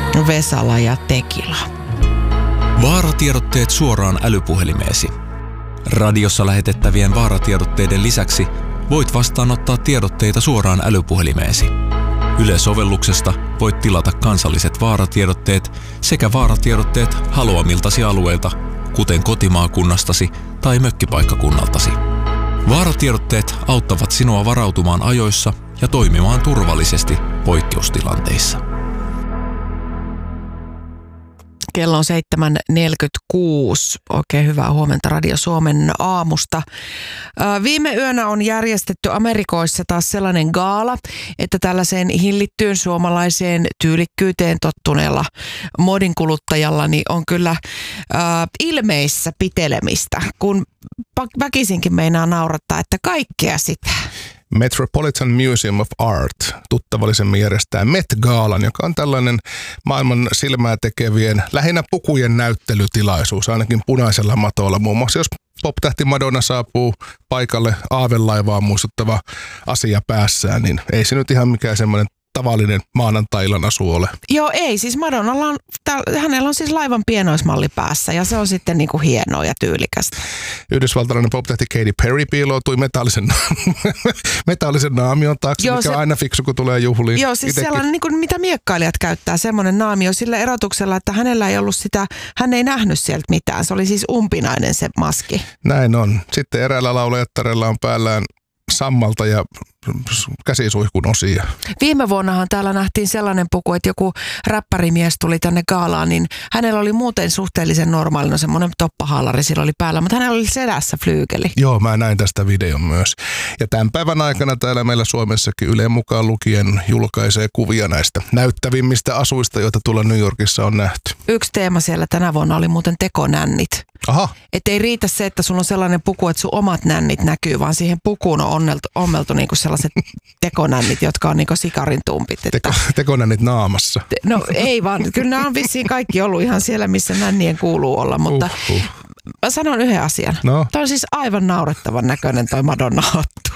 Vesala ja Tekila. Vaaratiedotteet suoraan älypuhelimeesi. Radiossa lähetettävien vaaratiedotteiden lisäksi voit vastaanottaa tiedotteita suoraan älypuhelimeesi. Yle-sovelluksesta voit tilata kansalliset vaaratiedotteet sekä vaaratiedotteet haluamiltasi alueilta, kuten kotimaakunnastasi tai mökkipaikkakunnaltasi. Vaaratiedotteet auttavat sinua varautumaan ajoissa ja toimimaan turvallisesti poikkeustilanteissa. Kello on 7.46. Oikein hyvää huomenta Radio Suomen aamusta. Viime yönä on järjestetty Amerikoissa taas sellainen gaala, että tällaiseen hillittyyn suomalaiseen tyylikkyyteen tottuneella modinkuluttajalla niin on kyllä ilmeissä pitelemistä, kun väkisinkin meinaa naurattaa, että kaikkea sitä. Metropolitan Museum of Art tuttavallisemmin järjestää Met-gaalan, joka on tällainen maailman silmää tekevien, lähinnä pukujen näyttelytilaisuus, ainakin punaisella matolla. Muun muassa jos pop-tähti Madonna saapuu paikalle aavelaivaa muistuttava asia päässään, niin ei se nyt ihan mikään semmoinen tavallinen maanantai-illan asu ole. Joo, ei. Siis Madonnalla on, hänellä on siis laivan pienoismalli päässä ja se on sitten niinku hienoa ja tyylikästä. Yhdysvaltalainen pop-tähti Katy Perry piiloutui metallisen naamion taakse, joo, mikä on aina fiksu, kun tulee juhliin. Joo, siis sellainen, niin kuin, mitä miekkailijat käyttää, semmoinen naamio sillä erotuksella, että hänellä ei ollut sitä, hän ei nähnyt sieltä mitään. Se oli siis umpinainen se maski. Näin on. Sitten eräällä laulajattarella on päällään sammalta ja käsisuihkun osia. Viime vuonnahan täällä nähtiin sellainen puku, että joku räppärimies tuli tänne gaalaan, niin hänellä oli muuten suhteellisen normaalina semmoinen toppahaalari sillä oli päällä, mutta hänellä oli selässä flyykeli. Joo, mä näin tästä videon myös. Ja tämän päivän aikana täällä meillä Suomessakin Ylen mukaan lukien julkaisee kuvia näistä näyttävimmistä asuista, joita tuolla New Yorkissa on nähty. Yksi teema siellä tänä vuonna oli muuten tekonännit. Aha. Että ei riitä se, että sulla on sellainen puku, että sun omat nännit näkyy, vaan siihen pukuun on ommeltu niinku sellaiset tekonännit, jotka on niinku sikarintumpit. Tekonännit naamassa. No ei vaan, kyllä nämä on vissiin kaikki ollut ihan siellä, missä nännien kuuluu olla, mutta mä sanon yhden asian. No. Toi on siis aivan naurettavan näköinen toi Madonna-hattu.